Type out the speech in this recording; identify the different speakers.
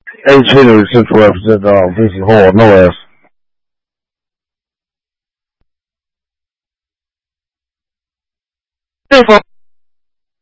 Speaker 1: Henry Central represent Vincent Hall, no ass. Hey,